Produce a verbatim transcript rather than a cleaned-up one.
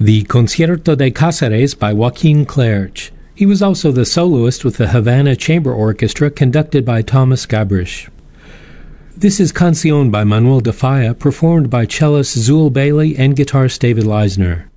the Concierto de Cáceres by Joaquin Clerch. He was also the soloist with the Havana Chamber Orchestra conducted by Thomas Gabrish. This is Canción by Manuel de Falla, performed by cellist Zul Bailey and guitarist David Leisner.